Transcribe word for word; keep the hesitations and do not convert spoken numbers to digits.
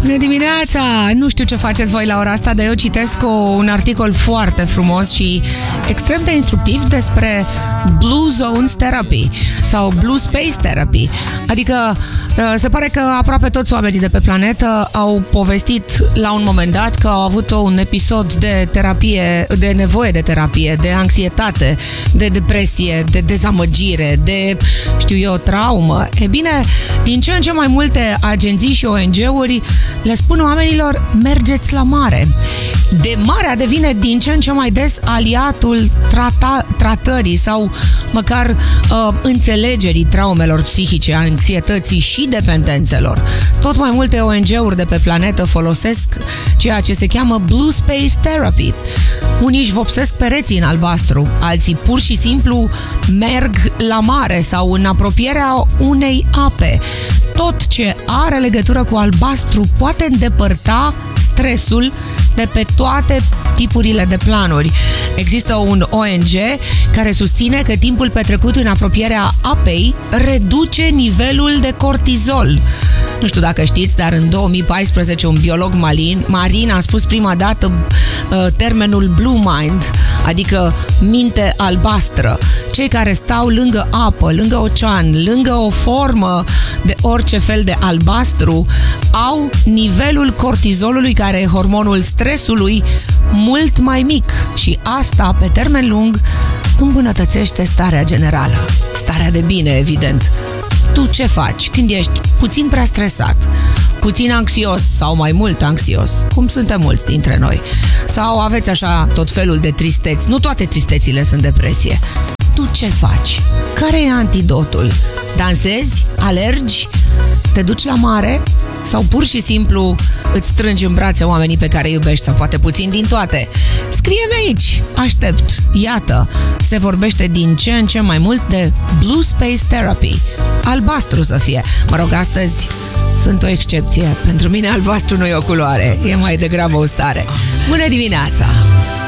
Bună dimineața! Nu știu ce faceți voi la ora asta, dar eu citesc o, un articol foarte frumos și extrem de instructiv despre Blue Zones Therapy sau Blue Space Therapy. Adică se pare că aproape toți oamenii de pe planetă au povestit la un moment dat că au avut un episod de terapie, de nevoie de terapie, de anxietate, de depresie, de dezamăgire, de, știu eu, traumă. E bine, din ce în ce mai multe agenții și O N G-uri le spun oamenilor: mergeți la mare. De marea devine din ce în ce mai des aliatul trata, tratării sau măcar uh, înțelegerii traumelor psihice, anxietății și dependențelor. Tot mai multe O N G-uri de pe planetă folosesc ceea ce se cheamă Blue Space Therapy. Unii își vopsesc pereții în albastru, alții pur și simplu merg la mare sau în apropierea unei ape. Tot ce are legătură cu albastru poate îndepărta stresul de pe toate tipurile de planuri. Există un O N G care susține că timpul petrecut în apropierea apei reduce nivelul de cortizol. Nu știu dacă știți, dar în două mii paisprezece un biolog marin, marin a spus prima dată uh, termenul Blue Mind, adică minte albastră. Cei care stau lângă apă, lângă ocean, lângă o formă de orice fel de albastru, au nivelul cortizolului, care e hormonul stresului, mult mai mic și asta, pe termen lung, îmbunătățește starea generală. Starea de bine, evident. Tu ce faci când ești puțin prea stresat, puțin anxios sau mai mult anxios, cum suntem mulți dintre noi, sau aveți așa tot felul de tristeți? Nu toate tristețile sunt depresie. Tu ce faci? Care e antidotul? Dansezi? Alergi? Te duci la mare? Sau pur și simplu îți strângi în brațe oamenii pe care îi iubești, sau poate puțin din toate? Scrie-mi aici, aștept. Iată, se vorbește din ce în ce mai mult de Blue Space Therapy. Albastru să fie. Mă rog, astăzi sunt o excepție. Pentru mine albastru nu e o culoare, e mai degrabă o stare. Bună dimineața!